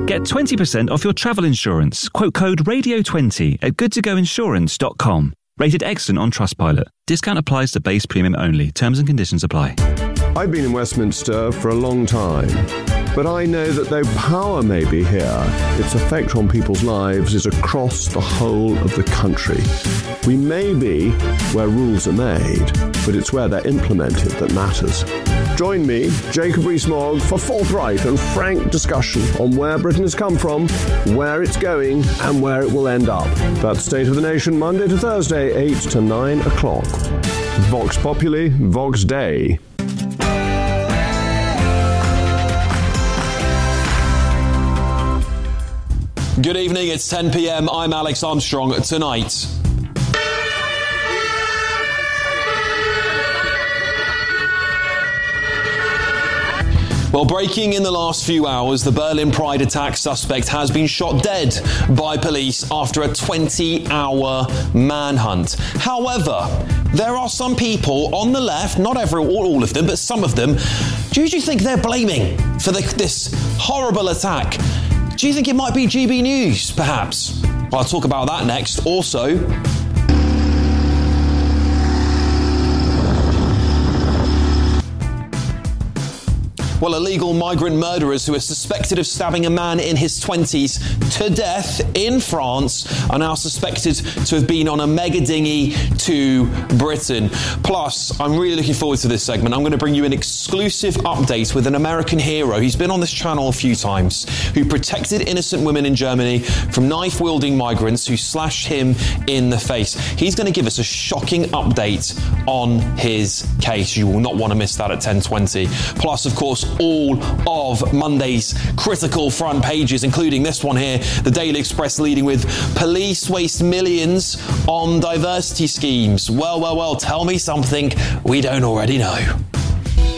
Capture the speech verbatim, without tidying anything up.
Get twenty percent off your travel insurance. Quote code radio twenty at good to go insurance dot com. Rated excellent on Trustpilot. Discount applies to base premium only. Terms and conditions apply. I've been in Westminster for a long time, but I know that though power may be here, its effect on people's lives is across the whole of the country. We may be where rules are made, but it's where they're implemented that matters. Join me, Jacob Rees-Mogg, for forthright and frank discussion on where Britain has come from, where it's going, and where it will end up. That's State of the Nation, Monday to Thursday, eight to nine o'clock. Vox Populi, Vox Dei. Good evening, it's ten p.m. I'm Alex Armstrong. Tonight, well, breaking in the last few hours, the Berlin Pride attack suspect has been shot dead by police after a twenty-hour manhunt. However, there are some people on the left, not every, all, all of them, but some of them, do you think they're blaming for the, this horrible attack? Do you think it might be G B News, perhaps? Well, I'll talk about that next. Also, well, illegal migrant murderers who are suspected of stabbing a man in his twenties to death in France are now suspected to have been on a mega dinghy to Britain. Plus, I'm really looking forward to this segment. I'm going to bring you an exclusive update with an American hero. He's been on this channel a few times, who protected innocent women in Germany from knife-wielding migrants who slashed him in the face. He's going to give us a shocking update on his case. You will not want to miss that at ten twenty. Plus, of course, all of Monday's critical front pages, including this one here, the Daily Express leading with police waste millions on diversity schemes. Well, well, well, tell me something we don't already know.